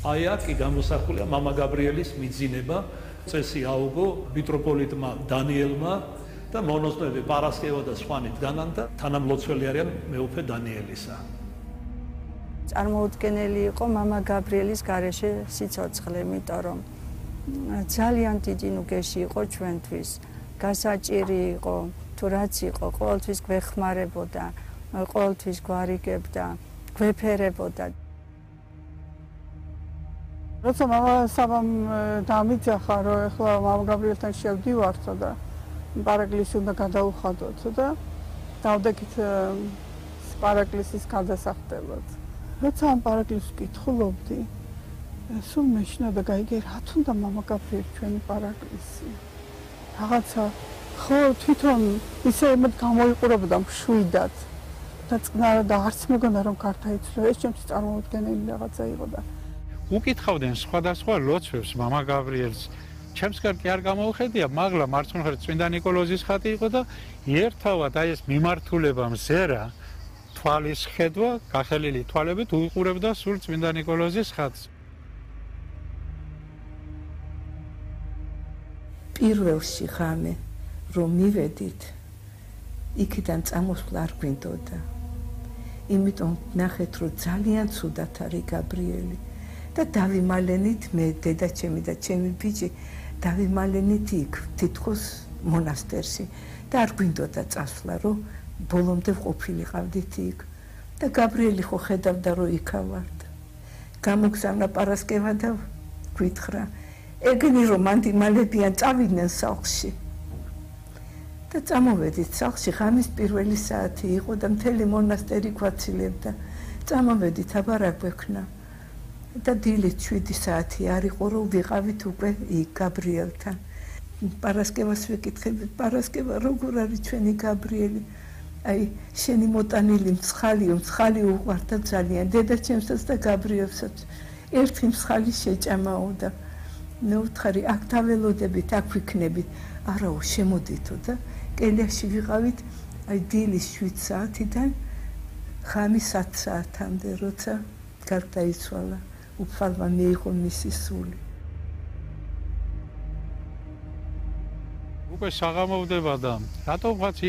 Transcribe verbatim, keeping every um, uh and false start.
აი აქ კი გამოსახულია მამა გაბრიელის მიძინება, წესი აუგო მიტროპოლიტმა დანიელმა და მონაზვნები პარასკევა და სხვანი დგანან და თანამლოცველი არიან მეუფე დანიელისა. წარმოუდგენელი იყო მამა გაბრიელის გარეშე სიცოცხლე, იმიტომ რომ ძალიან დიდი ნუგეში იყო ჩვენთვის. გასაჭირი იყო, თუ რაც იყო, ყოველთვის გვეხმარებოდა, ყოველთვის გვარიგებდა, გვეფერებოდა. როცა მამა საბამ დამიძახა, რომ ეხლა მამა გაბრიელთან შევდივართო და პარაკლისი უნდა გადაუხადოთ და დავდექით პარაკლისის გადასახდელად. როცა ამ პარაკლისს ვკითხულობდი, სულ მეშინოდა გაიგე, რათ უნდა მამა გაბრიელი ჩვენი პარაკლისი. რაღაცა ხო თვითონ ისე იმედ გამოიყურებოდა მშვიდად და წყნარად და არც მეგონა რომ გარდა იცვლო, ეს ჩემთვის წარმოუდგენელი რაღაცა იყო და უკითხავდნენ სხვადასხვა ლოცვებს მამა გაბრიელს. ჩემს გარდა კი არ გამოუხედია, მაგრამ მარცხენა მხარეს წმინდა ნიკოლოზის ხატი იყო და ერთავად აი ეს მიმართულება მზერა, თვალის ხედვა, გახელილი თვალებით უყურებდა სულ წმინდა ნიკოლოზის ხატს. პირველში ღამე რომ მივედით, იქიდან წამოსვლა არ გვინდოდა. იმიტომ ნახეთ, რომ ძალიან ცუდად არის გაბრიელი და დავიმალენით მე, დედაჩემი და ჩემი ბიჭი, დავიმალენით იქ, თითქოს მონასტერში და არ გვინდოდა წასვლა, რომ ბოლომდე ყოფილიყავდით იქ და გაბრიელი ხო ხედავდა, რომ იქა ვართ. გამოგზავნა პარასკევა და გვითხრა, ეგენი რომ მანდიმალებიან წავიდნენ სახლში. და წამოვედით სახლში, ღამის პირველი საათი იყო და მთელი მონასტერი გვაცილებდა. წამოვედით, აბა რა გვექნა. და დილით შვიდი საათი არ იყო, რომ ვიყავით უკვე იქ გაბრიელთან. პარასკევას ვეკითხებით, პარასკევა როგორ არის ჩვენი გაბრიელი? აი, შენი მოტანილი მსხალიო, მსხალი უყვარდა ძალიან, დედაჩემსაც და გაბრიელსაც. ერთი მსხალი შეჭამაო და მე ვთხარი, აქ დაველოდებით, აქ ვიქნებით. არაო, შემოდითო და კელიაში ვიყავით, აი დილის შვიდ საათიდან ღამის ათ საათამდე, როცა გარდაიცვალა. უფალმა მიიღო მისი სული. უკვე საღამოვდება და რატომღაც